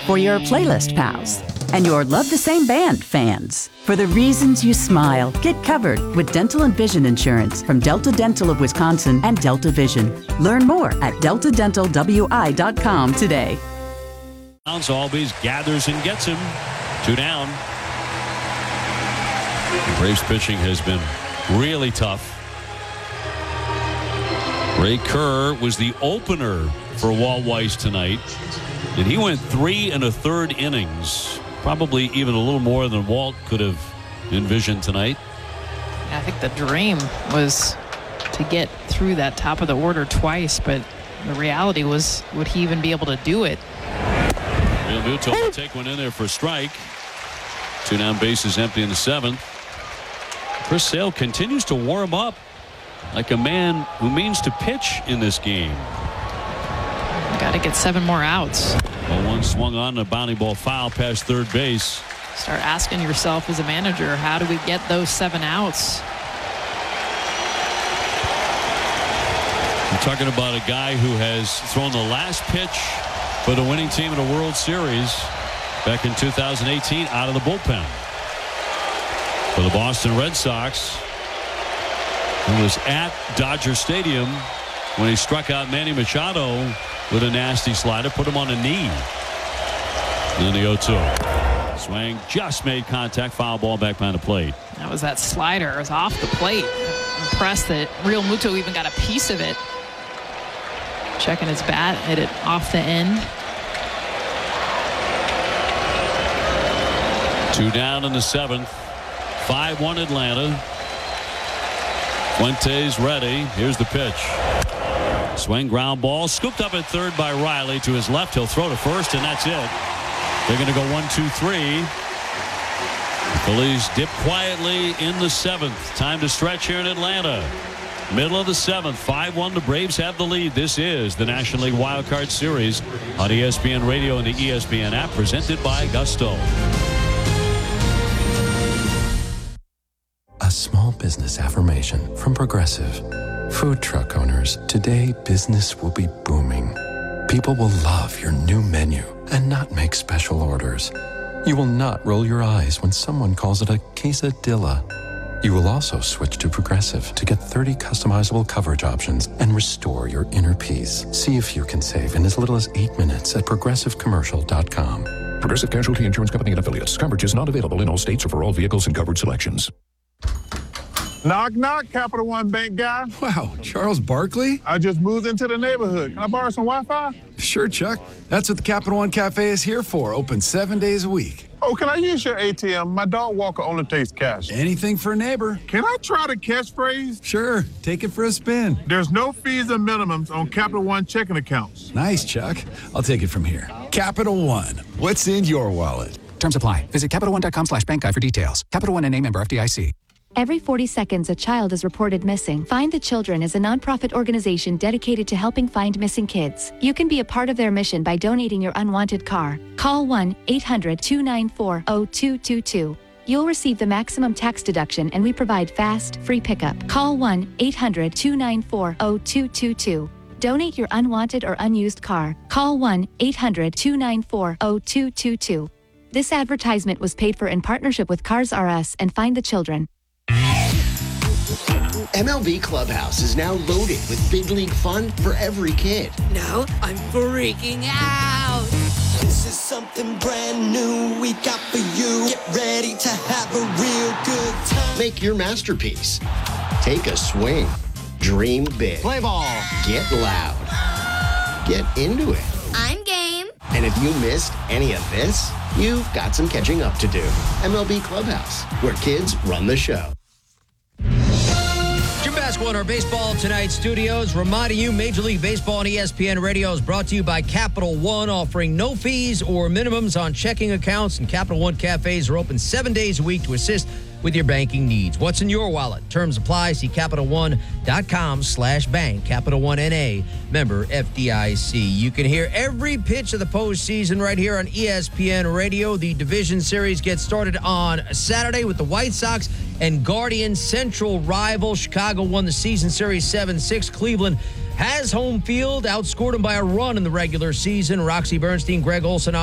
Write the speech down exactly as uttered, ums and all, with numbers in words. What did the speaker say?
for your playlist pals and your love the same band fans. For the reasons you smile, get covered with dental and vision insurance from Delta Dental of Wisconsin and Delta Vision. Learn more at delta dental w i dot com today. Albies gathers and gets him. Two down. The Braves pitching has been really tough. Ray Kerr was the opener for Walt Weiss tonight, and he went three and a third innings, probably even a little more than Walt could have envisioned tonight. I think the dream was to get through that top of the order twice, but the reality was, would he even be able to do it? Real Muto will take one in there for a strike. Two down, bases empty in the seventh. Chris Sale continues to warm up like a man who means to pitch in this game. Got to get seven more outs. Well, one swung on a bounding ball foul past third base. Start asking yourself as a manager, how do we get those seven outs? I'm talking about a guy who has thrown the last pitch for the winning team in a World Series back in two thousand eighteen out of the bullpen. For the Boston Red Sox, he was at Dodger Stadium when he struck out Manny Machado with a nasty slider, put him on a knee. And then the oh two. Swing just made contact, foul ball back behind the plate. That was that slider. It was off the plate. Impressed that Real Muto even got a piece of it. Checking his bat, hit it off the end. Two down in the seventh. five one Atlanta. Fuentes ready. Here's the pitch. Swing, ground ball, scooped up at third by Riley. To his left, he'll throw to first, and that's it. They're going to go one, two, three. The Phillies dip quietly in the seventh. Time to stretch here in Atlanta. Middle of the seventh, five one. The Braves have the lead. This is the National League Wild Card Series on E S P N Radio and the E S P N app, presented by Gusto. A small business affirmation from Progressive. Food truck owners, today business will be booming. People will love your new menu and not make special orders. You will not roll your eyes when someone calls it a quesadilla. You will also switch to Progressive to get thirty customizable coverage options and restore your inner peace. See if you can save in as little as eight minutes at progressive commercial dot com. Progressive Casualty Insurance Company and Affiliates. Coverage is not available in all states or for all vehicles and coverage selections. Knock, knock, Capital One Bank guy. Wow, Charles Barkley? I just moved into the neighborhood. Can I borrow some Wi-Fi? Sure, Chuck. That's what the Capital One Cafe is here for, open seven days a week. Oh, can I use your A T M? My dog walker only takes cash. Anything for a neighbor. Can I try the catchphrase? Sure, take it for a spin. There's no fees and minimums on Capital One checking accounts. Nice, Chuck. I'll take it from here. Capital One, what's in your wallet? Terms apply. Visit Capital One dot com slash bank guide for details. Capital One N A member F D I C. Every forty seconds, a child is reported missing. Find the Children is a nonprofit organization dedicated to helping find missing kids. You can be a part of their mission by donating your unwanted car. Call one eight hundred two nine four zero two two two. You'll receive the maximum tax deduction, and we provide fast, free pickup. Call one eight hundred two nine four zero two two two. Donate your unwanted or unused car. Call one eight hundred two nine four zero two two two. This advertisement was paid for in partnership with Cars R Us and Find the Children. M L B Clubhouse is now loaded with big league fun for every kid. Now I'm freaking out. This is something brand new we got for you. Get ready to have a real good time. Make your masterpiece. Take a swing. Dream big. Play ball. Get loud. Get into it. I'm game. And if you missed any of this, you've got some catching up to do. M L B Clubhouse, where kids run the show. Jim Basketball in our Baseball Tonight studios, reminding you Major League Baseball and E S P N Radio is brought to you by Capital One, offering no fees or minimums on checking accounts, and Capital One cafes are open seven days a week to assist with your banking needs. What's in your wallet? Terms apply. See Capital One dot com slash bank. Capital One N A, member F D I C. You can hear every pitch of the postseason right here on E S P N Radio. The division series gets started on Saturday with the White Sox and Guardians, central rival. Chicago won the season series seven six. Cleveland has home field, outscored them by a run in the regular season. Roxy Bernstein, Greg Olson